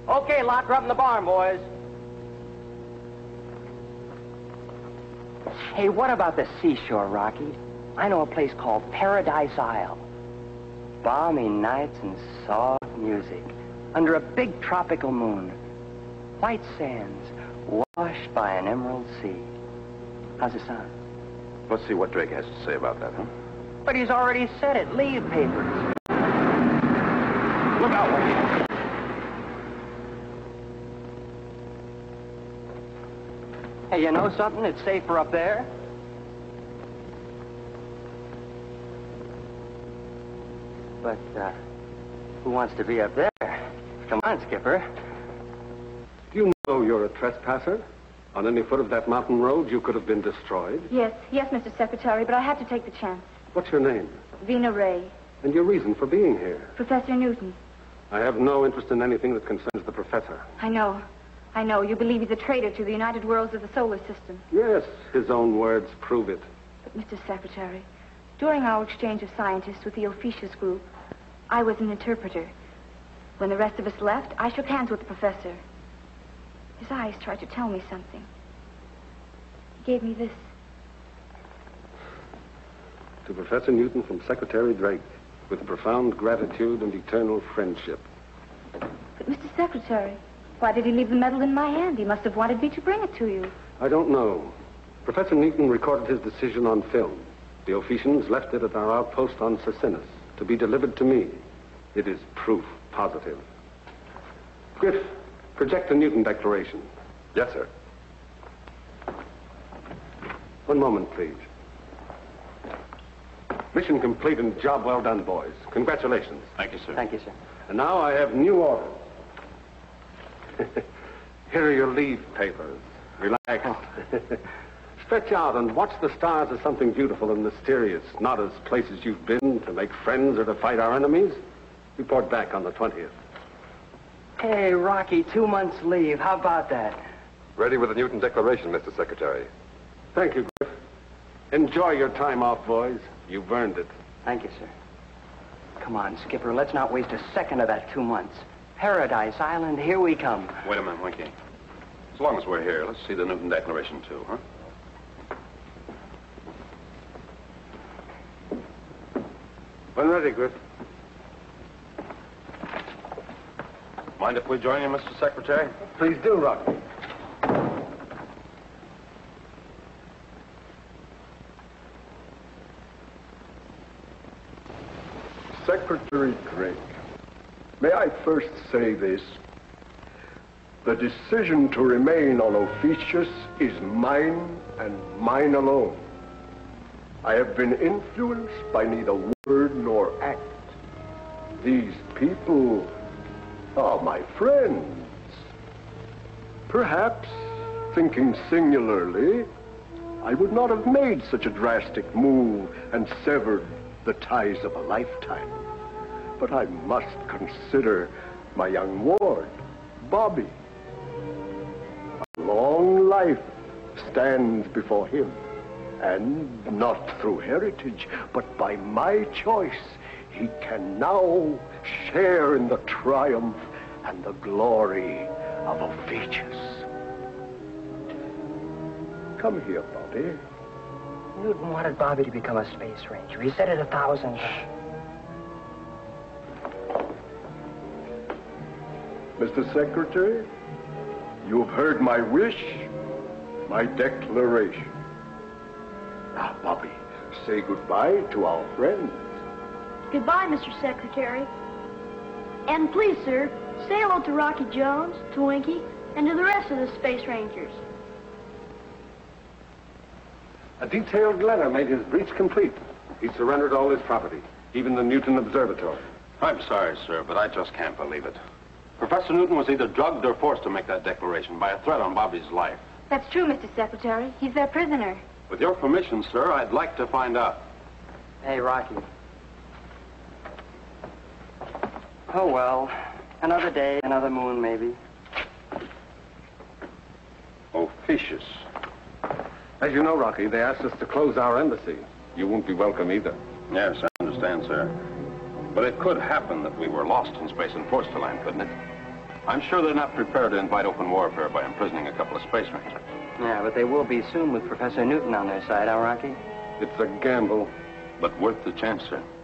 Okay, lock her up in the barn, boys. Hey, what about the seashore, Rocky? I know a place called Paradise Isle. Balmy nights and soft music under a big tropical moon. White sands washed by an emerald sea. How's it sound? Let's see what Drake has to say about that, huh? But he's already said it. Leave papers. Look out, Rocky. Hey, you know something? It's safer up there. But, who wants to be up there? Come on, Skipper. Do you know you're a trespasser? On any foot of that mountain road, you could have been destroyed. Yes, Mr. Secretary, but I had to take the chance. What's your name? Vina Ray. And your reason for being here? Professor Newton. I have no interest in anything that concerns the professor. I know. You believe he's a traitor to the United Worlds of the Solar System. Yes, his own words prove it. But, Mr. Secretary, during our exchange of scientists with the Ophiuchus group, I was an interpreter. When the rest of us left, I shook hands with the professor. His eyes tried to tell me something. He gave me this. To Professor Newton from Secretary Drake, with profound gratitude and eternal friendship. But, Mr. Secretary, why did he leave the medal in my hand? He must have wanted me to bring it to you. I don't know. Professor Newton recorded his decision on film. The Ophiuchians left it at our outpost on Cecinus to be delivered to me. It is proof positive. Griff, project the Newton Declaration. Yes, sir. One moment, please. Mission complete and job well done, boys. Congratulations. Thank you, sir. Thank you, sir. And now I have new orders. Here are your leave papers. Relax. Stretch out and watch the stars as something beautiful and mysterious, not as places you've been to make friends or to fight our enemies. Report back on the 20th. Hey, Rocky, 2 months leave. How about that? Ready with the Newton Declaration, Mr. Secretary. Thank you, Griff. Enjoy your time off, boys. You've earned it. Thank you, sir. Come on, Skipper. Let's not waste a second of that 2 months. Paradise Island, here we come. Wait a minute, Winky. As long as we're here, let's see the Newton Declaration, too, huh? When ready, Griff. Mind if we join you, Mr. Secretary? Please do, Rocky. Secretary Drake, may I first say this? The decision to remain on Ophiuchus is mine and mine alone. I have been influenced by neither word nor act. These people are my friends. Perhaps, thinking singularly, I would not have made such a drastic move and severed the ties of a lifetime. But I must consider my young ward, Bobby. A long life stands before him, and not through heritage, but by my choice, he can now share in the triumph and the glory of Ophiuchus. Come here, Bobby. Newton wanted Bobby to become a space ranger. He said it 1,000 times. Mr. Secretary, you've heard my wish, my declaration. Now, Bobby, say goodbye to our friends. Goodbye, Mr. Secretary. And please, sir, say hello to Rocky Jones, to Winky, and to the rest of the Space Rangers. A detailed letter made his breach complete. He surrendered all his property, even the Newton Observatory. I'm sorry, sir, but I just can't believe it. Professor Newton was either drugged or forced to make that declaration by a threat on Bobby's life. That's true, Mr. Secretary. He's their prisoner. With your permission, sir, I'd like to find out. Hey, Rocky. Oh, well. Another day, another moon, maybe. Ophiuchus. As you know, Rocky, they asked us to close our embassy. You won't be welcome either. Yes, I understand, sir. But it could happen that we were lost in space and forced to land, couldn't it? I'm sure they're not prepared to invite open warfare by imprisoning a couple of space rangers. Yeah, but they will be soon with Professor Newton on their side, huh, Rocky? It's a gamble. But worth the chance, sir.